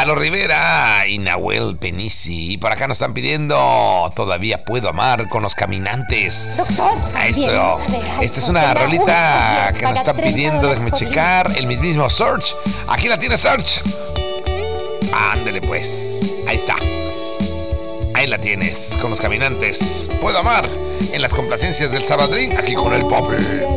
Lalo Rivera y Nahuel Penici. Y por acá nos están pidiendo Todavía Puedo Amar con Los Caminantes. Doctor, Eso. Esta es una rolita que nos están pidiendo. Déjame checar. El mismísimo Search. Aquí la tiene Search. Ándele pues. Ahí está. Ahí la tienes con Los Caminantes. Puedo Amar en las complacencias del Sabadrín. Aquí con el Popi.